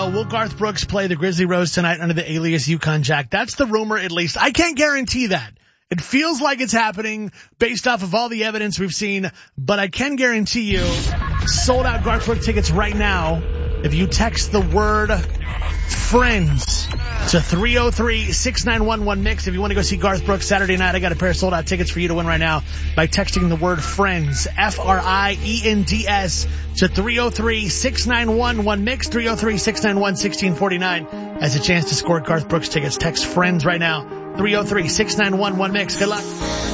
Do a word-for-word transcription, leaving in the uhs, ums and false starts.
Will Garth Brooks play the Grizzly Rose tonight under the alias Yukon Jack? That's the rumor, at least. I can't guarantee that. It feels like it's happening based off of all the evidence we've seen, but I can guarantee you sold out Garth Brooks tickets right now if you text the word friends to three oh three, six nine one, one mix. If you want to go see Garth Brooks Saturday night, I got a pair of sold out tickets for you to win right now by texting the word friends, F R I E N D S, to three oh three, six nine one, one mix, three oh three, six nine one, one six four nine as a chance to score Garth Brooks tickets. Text friends right now, three oh three, six nine one, one mix. Good luck.